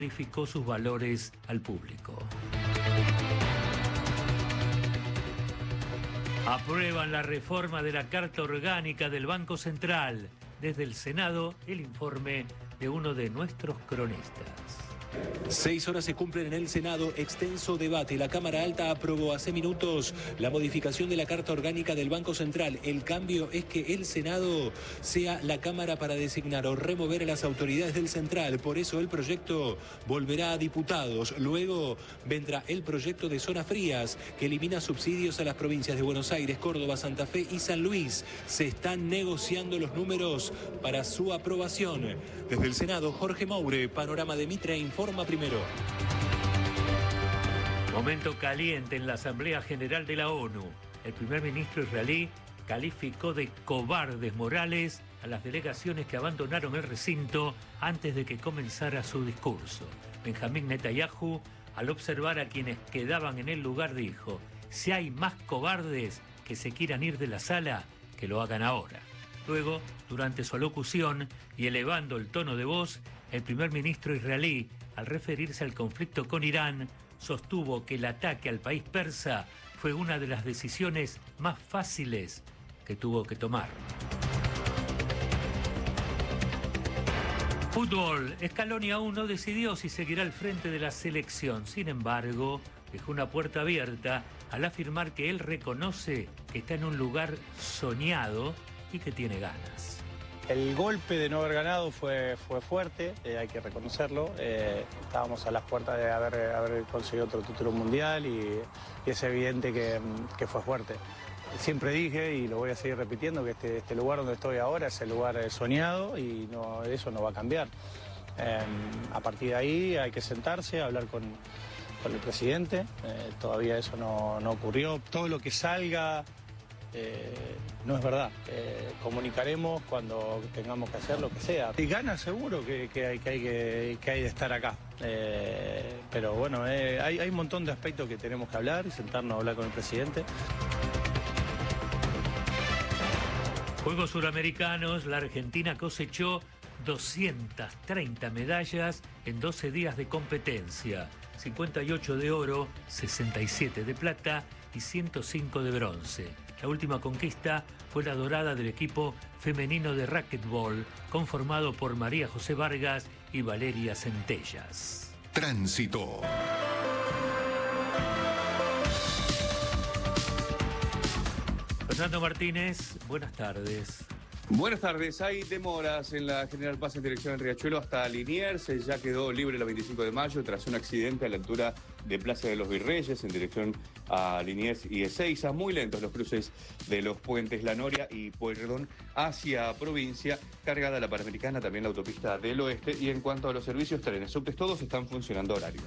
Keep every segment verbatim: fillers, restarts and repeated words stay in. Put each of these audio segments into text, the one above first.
modificó sus valores al público. Aprueban la reforma de la Carta Orgánica del Banco Central. Desde el Senado, el informe de uno de nuestros cronistas. Seis horas se cumplen en el Senado, extenso debate. La Cámara Alta aprobó hace minutos la modificación de la Carta Orgánica del Banco Central. El cambio es que el Senado sea la Cámara para designar o remover a las autoridades del Central. Por eso el proyecto volverá a diputados. Luego vendrá el proyecto de zonas frías, que elimina subsidios a las provincias de Buenos Aires, Córdoba, Santa Fe y San Luis. Se están negociando los números para su aprobación. Desde el Senado, Jorge Moure, Panorama de Mitre, informa primero. Momento caliente en la Asamblea General de la ONU. El primer ministro israelí calificó de cobardes morales a las delegaciones que abandonaron el recinto antes de que comenzara su discurso. Benjamín Netanyahu, al observar a quienes quedaban en el lugar, dijo: si hay más cobardes que se quieran ir de la sala, que lo hagan ahora. Luego, durante su alocución y elevando el tono de voz, el primer ministro israelí, al referirse al conflicto con Irán, sostuvo que el ataque al país persa fue una de las decisiones más fáciles que tuvo que tomar. Fútbol. Scaloni aún no decidió si seguirá al frente de la selección. Sin embargo, dejó una puerta abierta al afirmar que él reconoce que está en un lugar soñado y que tiene ganas. El golpe de no haber ganado fue, fue fuerte, eh, hay que reconocerlo. Eh, estábamos a las puertas de haber, haber conseguido otro título mundial y, y es evidente que, que fue fuerte. Siempre dije, y lo voy a seguir repitiendo, que este, este lugar donde estoy ahora es el lugar soñado y no, eso no va a cambiar. Eh, a partir de ahí hay que sentarse, hablar con, con el presidente. Eh, todavía eso no, no ocurrió. Todo lo que salga... Eh, no es verdad. Eh, comunicaremos cuando tengamos que hacer lo que sea. Y ganas seguro que, que, hay, que, hay, que, que hay de estar acá. Eh, pero bueno, eh, hay, hay un montón de aspectos que tenemos que hablar y sentarnos a hablar con el presidente. Juegos Suramericanos, la Argentina cosechó doscientas treinta medallas en doce días de competencia. cincuenta y ocho de oro, sesenta y siete de plata y ciento cinco de bronce. La última conquista fue la dorada del equipo femenino de racquetball, conformado por María José Vargas y Valeria Centellas. Tránsito. Fernando Martínez, buenas tardes. Buenas tardes. Hay demoras en la General Paz en dirección al Riachuelo hasta Liniers. Ya quedó libre la veinticinco de mayo tras un accidente a la altura de Plaza de los Virreyes en dirección a Liniers y Ezeiza. Muy lentos los cruces de los puentes La Noria y Pueyrredón hacia provincia. Cargada la Panamericana, también la autopista del Oeste. Y en cuanto a los servicios, trenes, subtes, todos están funcionando a horario.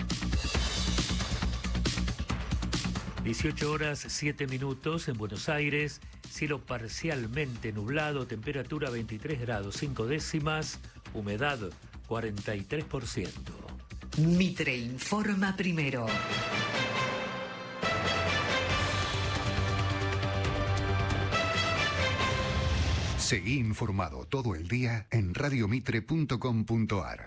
dieciocho horas, siete minutos en Buenos Aires. Cielo parcialmente nublado, temperatura veintitrés grados cinco décimas, humedad cuarenta y tres por ciento. Mitre informa primero. Seguí informado todo el día en radio mitre punto com punto a r.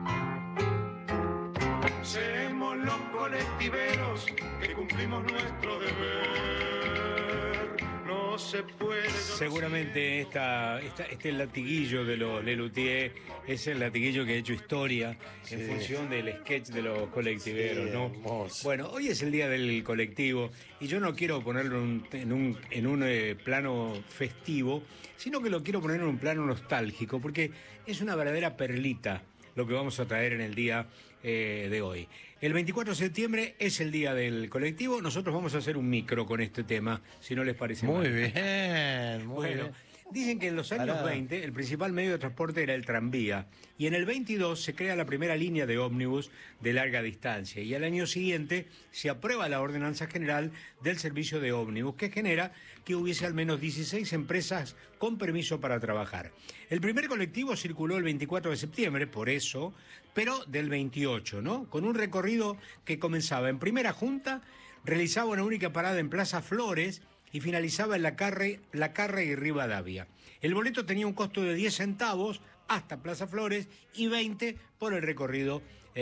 Seremos los colectiveros que cumplimos nuestro deber. No se puede. Seguramente esta, esta, este latiguillo de los Lelutier es el latiguillo que ha hecho historia sí. en función del sketch de los colectiveros, sí, ¿no? Hermoso. Bueno, hoy es el día del colectivo y yo no quiero ponerlo en un, en un, en un eh, plano festivo, sino que lo quiero poner en un plano nostálgico, porque es una verdadera perlita lo que vamos a traer en el día eh, de hoy. El veinticuatro de septiembre es el día del colectivo. Nosotros vamos a hacer un micro con este tema, si no les parece muy mal. Bien, muy bueno, bien. Dicen que en los años Pará. veinte el principal medio de transporte era el tranvía y en el veintidós se crea la primera línea de ómnibus de larga distancia y al año siguiente se aprueba la Ordenanza General del Servicio de Ómnibus que genera que hubiese al menos dieciséis empresas con permiso para trabajar. El primer colectivo circuló el veinticuatro de septiembre, por eso, pero del veintiocho, ¿no? Con un recorrido que comenzaba en Primera Junta, realizaba una única parada en Plaza Flores y finalizaba en La Carre, La Carre y Rivadavia. El boleto tenía un costo de diez centavos hasta Plaza Flores y veinte por el recorrido